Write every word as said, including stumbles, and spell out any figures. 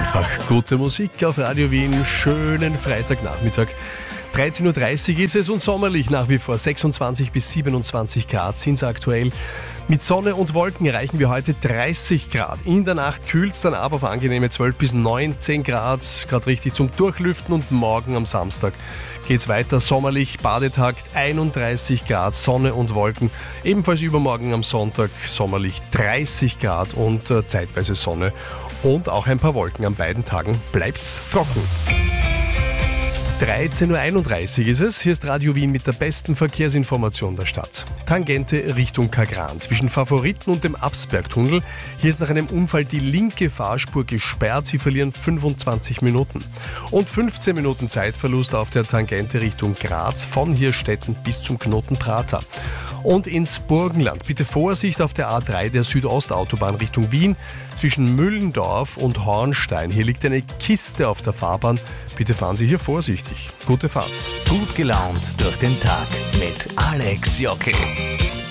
Einfach gute Musik auf Radio Wien. Schönen Freitagnachmittag. dreizehn Uhr dreißig ist es und sommerlich nach wie vor. sechsundzwanzig bis siebenundzwanzig Grad sind es aktuell. Mit Sonne und Wolken erreichen wir heute dreißig Grad. In der Nacht kühlt es dann ab auf angenehme zwölf bis neunzehn Grad. Gerade richtig zum Durchlüften und morgen am Samstag geht es weiter. Sommerlich, Badetag einunddreißig Grad, Sonne und Wolken. Ebenfalls übermorgen am Sonntag sommerlich dreißig Grad und äh, zeitweise Sonne. Und auch ein paar Wolken. An beiden Tagen bleibt's trocken. dreizehn Uhr einunddreißig ist es. Hier ist Radio Wien mit der besten Verkehrsinformation der Stadt. Tangente Richtung Kagran. Zwischen Favoriten und dem Absbergtunnel. Hier ist nach einem Unfall die linke Fahrspur gesperrt. Sie verlieren fünfundzwanzig Minuten. Und fünfzehn Minuten Zeitverlust auf der Tangente Richtung Graz von Hirstetten bis zum Knoten Prater. Und ins Burgenland. Bitte Vorsicht auf der A drei der Südostautobahn Richtung Wien. Zwischen Müllendorf und Hornstein. Hier liegt eine Kiste auf der Fahrbahn. Bitte fahren Sie hier vorsichtig. Gute Fahrt. Gut gelaunt durch den Tag mit Alex Jockel.